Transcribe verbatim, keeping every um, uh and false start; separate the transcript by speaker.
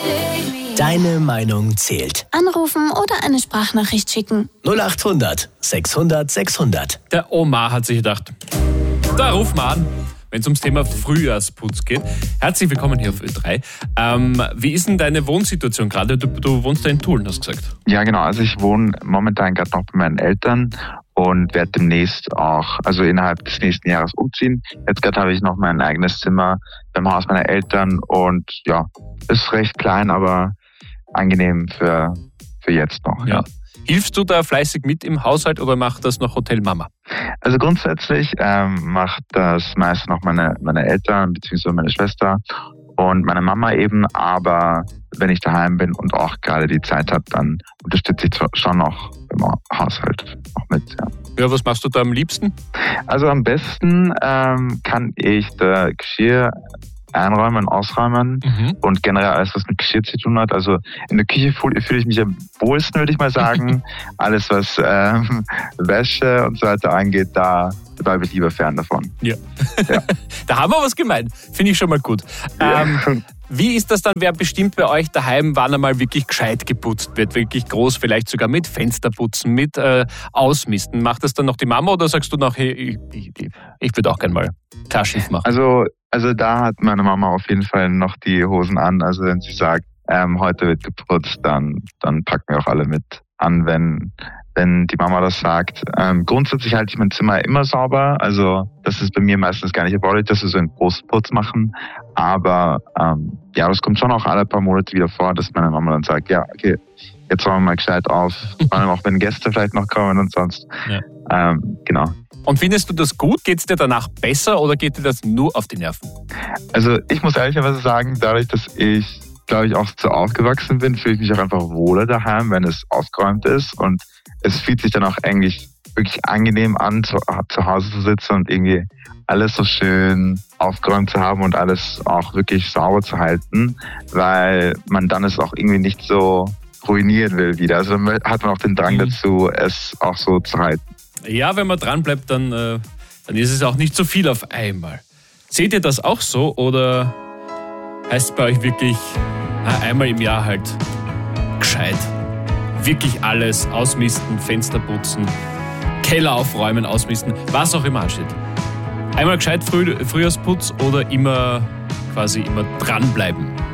Speaker 1: Deine Meinung zählt.
Speaker 2: Anrufen oder eine Sprachnachricht schicken.
Speaker 1: null acht hundert sechshundert sechshundert.
Speaker 3: Der Omar hat sich gedacht, da ruf mal an, wenn es ums Thema Frühjahrsputz geht. Herzlich willkommen hier auf Ö drei. Ähm, wie ist denn deine Wohnsituation gerade? Du, du wohnst da in Tulln, hast du gesagt.
Speaker 4: Ja, genau. Also ich wohne momentan gerade noch bei meinen Eltern und werde demnächst auch, also innerhalb des nächsten Jahres umziehen. Jetzt gerade habe ich noch mein eigenes Zimmer beim Haus meiner Eltern und ja, ist recht klein, aber angenehm für, für jetzt noch.
Speaker 3: Ja.
Speaker 4: Ja.
Speaker 3: Hilfst du da fleißig mit im Haushalt oder macht das noch Hotelmama?
Speaker 4: Also grundsätzlich ähm, macht das meist noch meine, meine Eltern bzw. meine Schwester und meine Mama eben, aber wenn ich daheim bin und auch gerade die Zeit habe, dann unterstütze ich schon noch im Haushalt noch mit. Ja,
Speaker 3: ja, was machst du da am liebsten?
Speaker 4: Also am besten ähm, kann ich das Geschirr einräumen, ausräumen
Speaker 3: Mhm.
Speaker 4: und generell alles, was mit Geschirr zu tun hat. Also in der Küche fühle fühl ich mich am wohlsten, würde ich mal sagen. Alles, was ähm, Wäsche und so weiter angeht, da bleibe ich lieber fern davon.
Speaker 3: Ja.
Speaker 4: Ja.
Speaker 3: Da haben wir was gemeint. Finde ich schon mal gut. Ähm,
Speaker 4: Ja.
Speaker 3: Wie ist das dann? Wer bestimmt bei euch daheim, wann einmal wirklich gescheit geputzt wird? Wirklich groß, vielleicht sogar mit Fensterputzen, mit äh, Ausmisten. Macht das dann noch die Mama oder sagst du noch, hey, ich, ich, ich, ich würde auch gerne mal klar Schiff machen?
Speaker 4: Also, also da hat meine Mama auf jeden Fall noch die Hosen an. Also wenn sie sagt, ähm, heute wird geputzt, dann, dann packen wir auch alle mit an, wenn, wenn die Mama das sagt. Ähm, grundsätzlich halte ich mein Zimmer immer sauber. Also das ist bei mir meistens gar nicht erforderlich, dass wir so einen großen Putz machen. Aber ähm, ja, das kommt schon auch alle paar Monate wieder vor, dass meine Mama dann sagt, ja, okay, jetzt räumen wir mal gescheit auf. Vor allem auch wenn Gäste vielleicht noch kommen und sonst.
Speaker 3: Ja.
Speaker 4: Ähm, genau.
Speaker 3: Und findest du das gut? Geht es dir danach besser oder geht dir das nur auf die Nerven?
Speaker 4: Also ich muss ehrlicherweise sagen, dadurch, dass ich, glaube ich, auch so aufgewachsen bin, fühle ich mich auch einfach wohler daheim, wenn es aufgeräumt ist. Und es fühlt sich dann auch eigentlich wirklich angenehm an, zu, zu Hause zu sitzen und irgendwie alles so schön aufgeräumt zu haben und alles auch wirklich sauber zu halten, weil man dann es auch irgendwie nicht so ruinieren will wieder. Also dann hat man auch den Drang
Speaker 3: Mhm.
Speaker 4: dazu, es auch so zu halten.
Speaker 3: Ja, wenn man dran bleibt, dann, äh, dann ist es auch nicht so viel auf einmal. Seht ihr das auch so oder heißt es bei euch wirklich na, einmal im Jahr halt gescheit? Wirklich alles ausmisten, Fenster putzen, Keller aufräumen, ausmisten, was auch immer ansteht. Einmal gescheit Früh- Frühjahrsputz oder immer quasi immer dranbleiben?